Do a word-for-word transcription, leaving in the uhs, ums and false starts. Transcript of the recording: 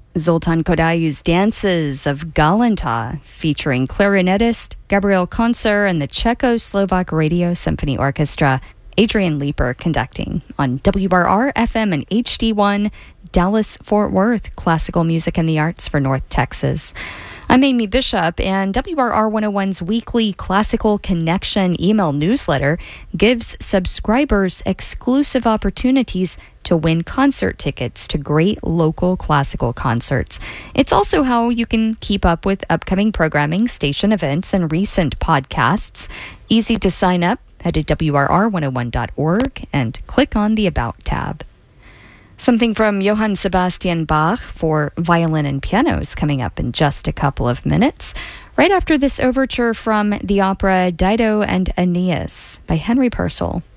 Zoltan Kodai's Dances of Galanta, featuring clarinetist Gabriel Koncer and the Czechoslovak Radio Symphony Orchestra. Adrian Leeper conducting on W R R F M and H D one, Dallas-Fort Worth, classical music and the arts for North Texas. I'm Amy Bishop, and W R R one oh one's weekly Classical Connection email newsletter gives subscribers exclusive opportunities to win concert tickets to great local classical concerts. It's also how you can keep up with upcoming programming, station events, and recent podcasts. Easy to sign up. Head to W R R one oh one dot org and click on the About tab. Something from Johann Sebastian Bach for violin and pianos coming up in just a couple of minutes, right after this overture from the opera Dido and Aeneas by Henry Purcell.